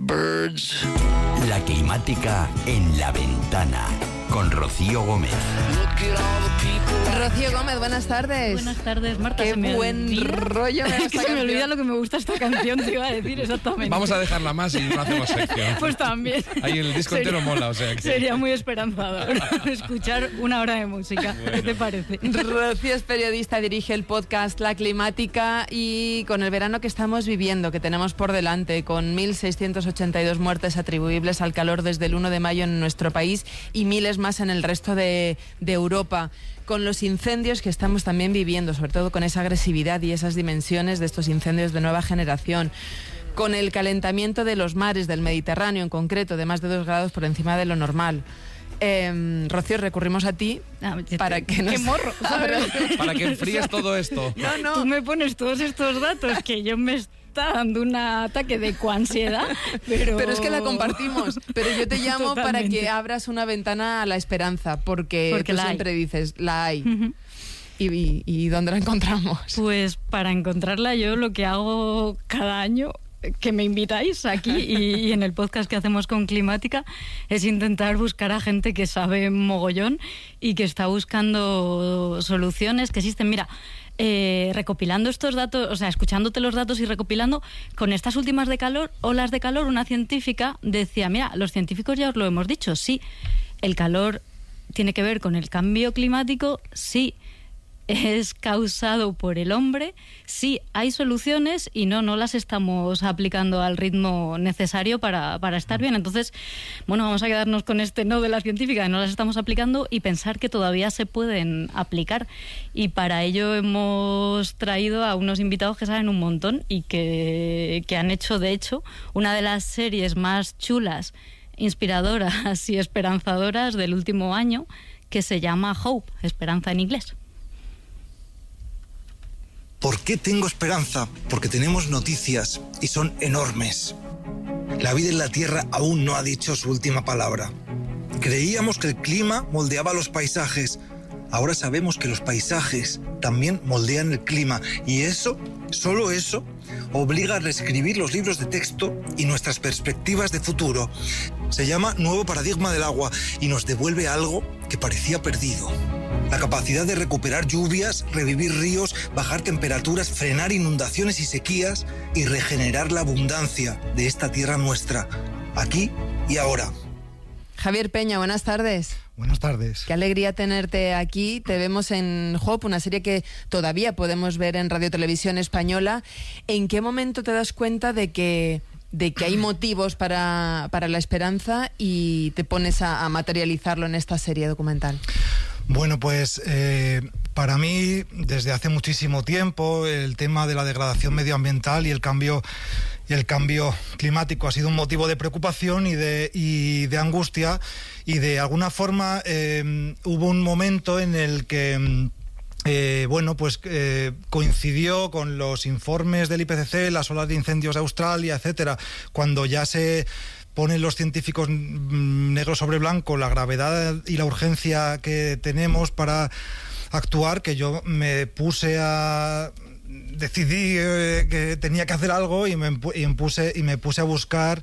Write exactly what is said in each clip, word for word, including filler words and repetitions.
birds. La climática en La Ventana, con Rocío Gómez. Rocío Gómez, buenas tardes. Buenas tardes, Marta. Qué se me buen olvida. rollo. Es que se me olvida lo que me gusta esta canción, te iba a decir exactamente. Vamos a dejarla más y no hacemos sección. Pues también. Ahí el disco Sería- entero mola, o sea que... Sería muy esperanzador escuchar una hora de música. ¿Qué te parece? Rocío es periodista, dirige el podcast La Climática y con el verano que estamos viviendo, que tenemos por delante, con mil seiscientas ochenta y dos muertes atribuibles al calor desde el uno de mayo en nuestro país y miles más en el resto de, de Europa, con los incendios que estamos también viviendo, sobre todo con esa agresividad y esas dimensiones de estos incendios de nueva generación, con el calentamiento de los mares del Mediterráneo en concreto, de más de dos grados por encima de lo normal. Eh, Rocío, recurrimos a ti Ah, yo para te- que nos... ¡Qué morro! ¿sabes? Para que enfríes todo esto. No, no. Tú me pones todos estos datos que yo me está dando un ataque de coansiedad, pero... Pero es que la compartimos. Pero yo te llamo para Totalmente. que abras una ventana a la esperanza, porque, Porque tú la hay. siempre dices, la hay. Ujú. ¿Y, y, y dónde la encontramos? Pues para encontrarla yo lo que hago cada año, que me invitáis aquí y, y en el podcast que hacemos con Climática, es intentar buscar a gente que sabe mogollón y que está buscando soluciones que existen. Mira, eh, recopilando estos datos, o sea, escuchándote los datos y recopilando, con estas últimas de calor, olas de calor, una científica decía, mira, los científicos ya os lo hemos dicho, sí, el calor tiene que ver con el cambio climático, sí, es causado por el hombre, sí, hay soluciones y no, no las estamos aplicando al ritmo necesario para, para estar bien. Entonces, bueno, vamos a quedarnos con este no de la científica, que no las estamos aplicando y pensar que todavía se pueden aplicar. Y para ello hemos traído a unos invitados que saben un montón y que, que han hecho, de hecho, una de las series más chulas, inspiradoras y esperanzadoras del último año, que se llama Hope, Esperanza en inglés. ¿Por qué tengo esperanza? Porque tenemos noticias y son enormes. La vida en la Tierra aún no ha dicho su última palabra. Creíamos que el clima moldeaba los paisajes. Ahora sabemos que los paisajes también moldean el clima. Y eso, solo eso, obliga a reescribir los libros de texto y nuestras perspectivas de futuro. Se llama Nuevo Paradigma del Agua y nos devuelve algo que parecía perdido. La capacidad de recuperar lluvias, revivir ríos, bajar temperaturas, frenar inundaciones y sequías y regenerar la abundancia de esta tierra nuestra, aquí y ahora. Javier Peña, buenas tardes. Buenas tardes. Qué alegría tenerte aquí. Te vemos en Hope, una serie que todavía podemos ver en Radio Televisión Española. ¿En qué momento te das cuenta de que, de que hay motivos para, para la esperanza y te pones a, a materializarlo en esta serie documental? Bueno, pues eh, para mí, desde hace muchísimo tiempo, el tema de la degradación medioambiental y el cambio y el cambio climático ha sido un motivo de preocupación y de, y de angustia, y de alguna forma eh, hubo un momento en el que Eh, bueno, pues eh, coincidió con los informes del I P C C, las olas de incendios de Australia, etcétera, cuando ya se ponen los científicos negro sobre blanco la gravedad y la urgencia que tenemos para actuar, que yo me puse a... decidí eh, que tenía que hacer algo y me, y me, puse, y me puse a buscar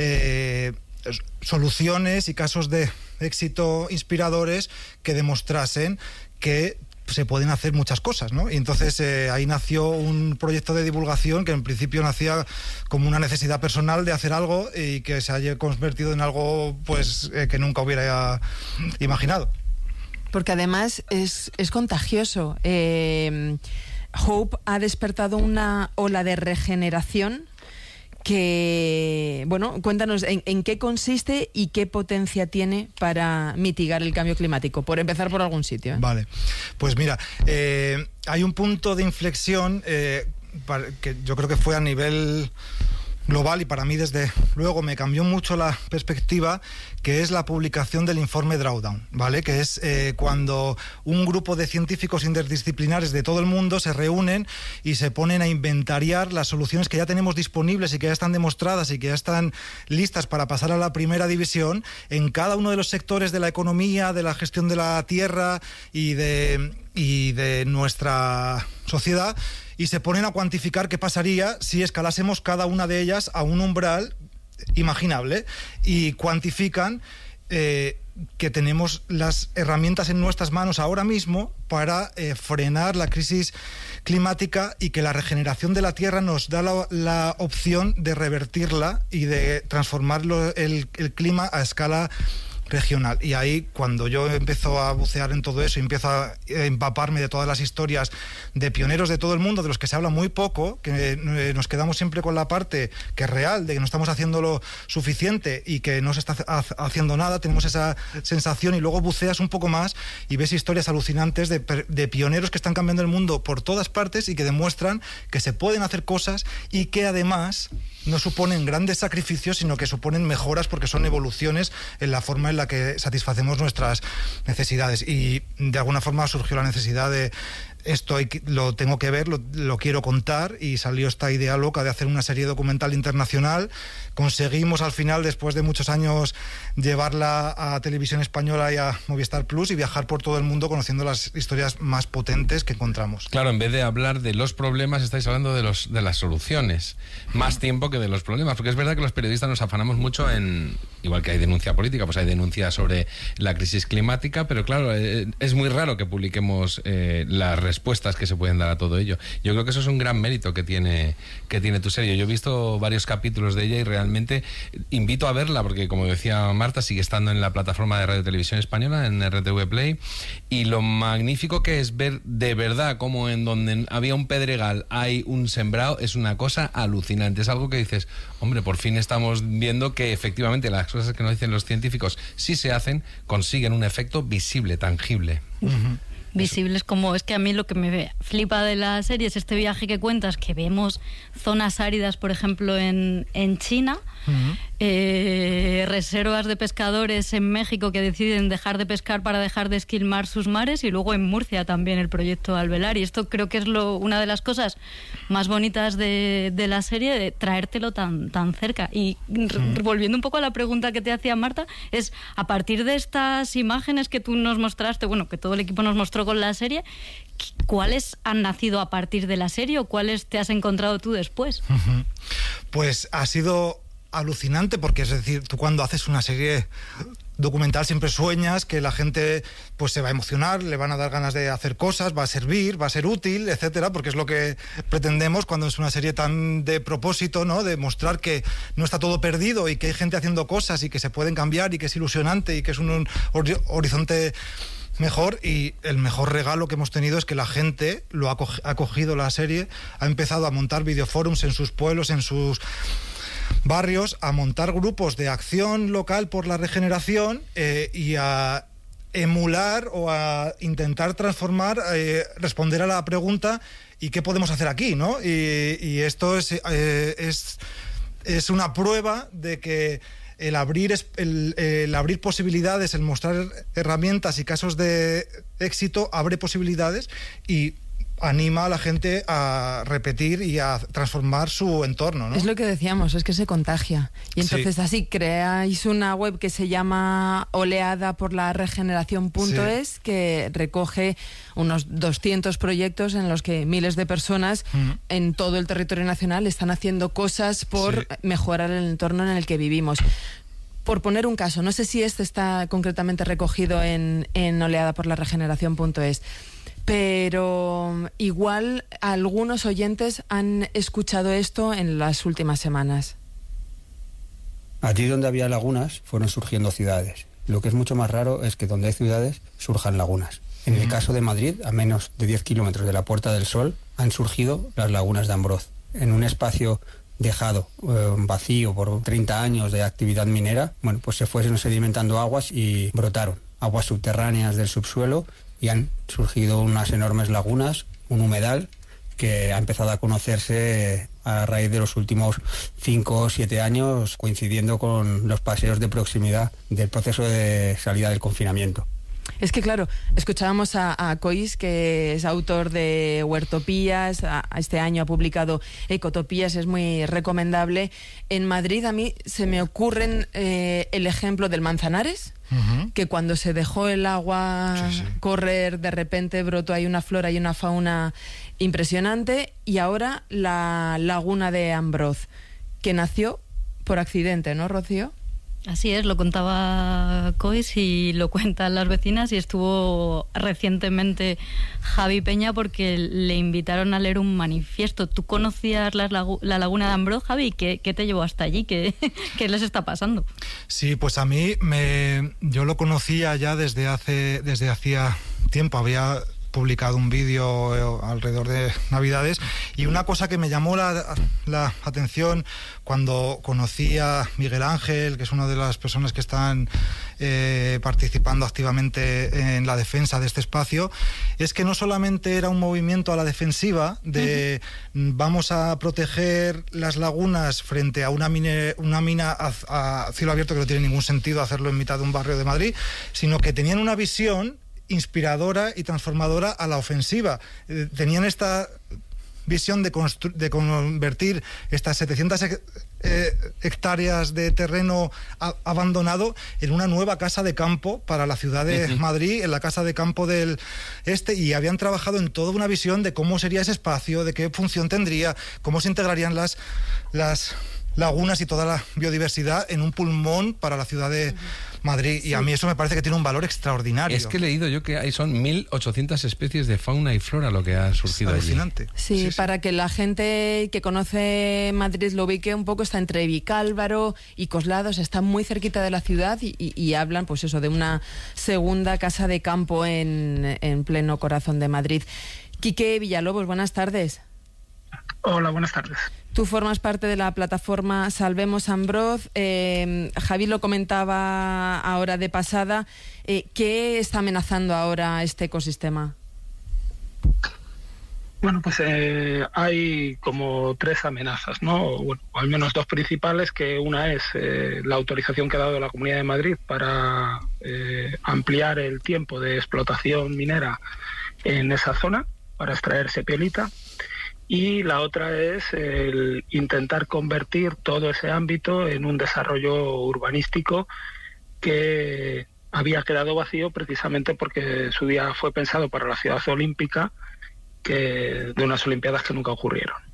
eh, soluciones y casos de éxito inspiradores que demostrasen que se pueden hacer muchas cosas, ¿no? Y entonces eh, ahí nació un proyecto de divulgación que en principio nacía como una necesidad personal de hacer algo y que se haya convertido en algo pues eh, que nunca hubiera imaginado. Porque además es, es contagioso. Eh, Hope ha despertado una ola de regeneración que, bueno, cuéntanos en, en qué consiste y qué potencia tiene para mitigar el cambio climático, por empezar por algún sitio, ¿eh? Vale, pues mira, eh, hay un punto de inflexión eh, para, que yo creo que fue a nivel global y para mí desde luego me cambió mucho la perspectiva, que es la publicación del informe Drawdown, ¿vale? Que es eh, cuando un grupo de científicos interdisciplinares de todo el mundo se reúnen y se ponen a inventariar las soluciones que ya tenemos disponibles y que ya están demostradas y que ya están listas para pasar a la primera división en cada uno de los sectores de la economía, de la gestión de la tierra y de, y de nuestra sociedad, y se ponen a cuantificar qué pasaría si escalásemos cada una de ellas a un umbral imaginable, y cuantifican eh, que tenemos las herramientas en nuestras manos ahora mismo para eh, frenar la crisis climática, y que la regeneración de la Tierra nos da la, la opción de revertirla y de transformar el, el clima a escala regional. Y ahí, cuando yo empiezo a bucear en todo eso y empiezo a empaparme de todas las historias de pioneros de todo el mundo, de los que se habla muy poco, que eh, nos quedamos siempre con la parte que es real, de que no estamos haciendo lo suficiente y que no se está haciendo nada, tenemos esa sensación, y luego buceas un poco más y ves historias alucinantes de, de pioneros que están cambiando el mundo por todas partes y que demuestran que se pueden hacer cosas, y que además no suponen grandes sacrificios, sino que suponen mejoras, porque son evoluciones en la forma en la que satisfacemos nuestras necesidades. Y de alguna forma surgió la necesidad de esto, hay, lo tengo que ver, lo, lo quiero contar, y salió esta idea loca de hacer una serie documental internacional. Conseguimos al final, después de muchos años, llevarla a Televisión Española y a Movistar Plus, y viajar por todo el mundo conociendo las historias más potentes que encontramos. Claro, en vez de hablar de los problemas, estáis hablando de los de las soluciones. Más tiempo que de los problemas, porque es verdad que los periodistas nos afanamos mucho en... Igual que hay denuncia política, pues hay denuncia sobre la crisis climática, pero claro, eh, es muy raro que publiquemos eh, las respuestas que se pueden dar a todo ello. Yo creo que eso es un gran mérito que tiene, que tiene tu serie. Yo he visto varios capítulos de ella y realmente invito a verla, porque como decía Marta, sigue estando en la plataforma de Radio Televisión Española, en R T V Play, y lo magnífico que es ver de verdad cómo en donde había un pedregal hay un sembrado, es una cosa alucinante. Es algo que dices, hombre, por fin estamos viendo que efectivamente las cosas que nos dicen los científicos, si se hacen, consiguen un efecto visible, tangible. Uh-huh. Visibles, como es que a mí lo que me flipa de la serie es este viaje que cuentas, que vemos zonas áridas, por ejemplo, en, en China, uh-huh. eh, reservas de pescadores en México que deciden dejar de pescar para dejar de esquilmar sus mares, y luego en Murcia también el proyecto Alvelar. Y esto creo que es lo, una de las cosas más bonitas de, de la serie, de traértelo tan, tan cerca. Y uh-huh. volviendo un poco a la pregunta que te hacía Marta, es a partir de estas imágenes que tú nos mostraste, bueno, que todo el equipo nos mostró con la serie, ¿cuáles han nacido a partir de la serie o cuáles te has encontrado tú después? Uh-huh. Pues ha sido alucinante, porque es decir, tú cuando haces una serie documental siempre sueñas que la gente pues se va a emocionar, le van a dar ganas de hacer cosas, va a servir, va a ser útil, etcétera, porque es lo que pretendemos cuando es una serie tan de propósito, ¿no? De mostrar que no está todo perdido y que hay gente haciendo cosas y que se pueden cambiar y que es ilusionante y que es un, un horizonte mejor. Y el mejor regalo que hemos tenido es que la gente lo ha acogido la serie, ha empezado a montar videoforums en sus pueblos, en sus barrios, a montar grupos de acción local por la regeneración eh, y a emular o a intentar transformar, eh, responder a la pregunta ¿y qué podemos hacer aquí? ¿no? Y, y esto es, eh, es, es una prueba de que el abrir, el, el abrir posibilidades, el mostrar herramientas y casos de éxito abre posibilidades y anima a la gente a repetir y a transformar su entorno, ¿no? Es lo que decíamos, es que se contagia. Y entonces sí. Así creáis una web que se llama oleada por la regeneración punto es, sí. que recoge unos doscientos proyectos en los que miles de personas mm. en todo el territorio nacional están haciendo cosas por sí. mejorar el entorno en el que vivimos. Por poner un caso, no sé si este está concretamente recogido en, en oleada por la regeneración punto es, pero igual algunos oyentes han escuchado esto en las últimas semanas. Allí donde había lagunas fueron surgiendo ciudades. Lo que es mucho más raro es que donde hay ciudades surjan lagunas. En el caso de Madrid, a menos de diez kilómetros de la Puerta del Sol, han surgido las lagunas de Ambroz. En un espacio dejado eh, vacío por treinta años de actividad minera, bueno, pues se fueron sedimentando aguas y brotaron aguas subterráneas del subsuelo y han surgido unas enormes lagunas, un humedal que ha empezado a conocerse a raíz de los últimos cinco o siete años, coincidiendo con los paseos de proximidad del proceso de salida del confinamiento. Es que claro, escuchábamos a, a Cois, que es autor de Huertopías, a, a este año ha publicado Ecotopías, es muy recomendable. En Madrid a mí se me ocurren eh, el ejemplo del Manzanares, uh-huh. que cuando se dejó el agua sí, sí. correr, de repente brotó ahí una flora y una fauna impresionante, y ahora la laguna de Ambroz, que nació por accidente, ¿no, Rocío? Así es, lo contaba Cois y lo cuentan las vecinas, y estuvo recientemente Javi Peña porque le invitaron a leer un manifiesto. ¿Tú conocías la, lagu- la laguna de Ambroz, Javi? ¿Qué, qué te llevó hasta allí? ¿Qué, ¿Qué les está pasando? Sí, pues a mí me, yo lo conocía ya desde hace desde hacía tiempo. Había publicado un vídeo alrededor de Navidades, y una cosa que me llamó la, la atención cuando conocí a Miguel Ángel, que es una de las personas que están eh, participando activamente en la defensa de este espacio, es que no solamente era un movimiento a la defensiva de uh-huh. vamos a proteger las lagunas frente a una, mine, una mina a, a cielo abierto, que no tiene ningún sentido hacerlo en mitad de un barrio de Madrid, sino que tenían una visión inspiradora y transformadora a la ofensiva. Eh, tenían esta visión de, constru- de convertir estas setecientas hec- eh, hectáreas de terreno a- abandonado en una nueva casa de campo para la ciudad de uh-huh. Madrid, en la casa de campo del este, y habían trabajado en toda una visión de cómo sería ese espacio, de qué función tendría, cómo se integrarían las, las lagunas y toda la biodiversidad en un pulmón para la ciudad de Madrid. Sí. Y a mí eso me parece que tiene un valor extraordinario. Es que he leído yo que hay son mil ochocientas especies de fauna y flora lo que ha surgido allí. Alucinante. Sí, sí, para sí. que la gente que conoce Madrid lo ubique un poco, está entre Vicálvaro y Coslados, está muy cerquita de la ciudad, y, y, y hablan pues eso de una segunda casa de campo en, en pleno corazón de Madrid. Quique Villalobos, buenas tardes. Hola, buenas tardes. Tú formas parte de la plataforma Salvemos Ambroz. Eh, Javi lo comentaba ahora de pasada. Eh, ¿Qué está amenazando ahora este ecosistema? Bueno, pues eh, hay como tres amenazas, ¿no? Bueno, al menos dos principales, que una es eh, la autorización que ha dado la Comunidad de Madrid para eh, ampliar el tiempo de explotación minera en esa zona, para extraer sepiolita. Y la otra es el intentar convertir todo ese ámbito en un desarrollo urbanístico que había quedado vacío precisamente porque su día fue pensado para la ciudad olímpica, que de unas olimpiadas que nunca ocurrieron.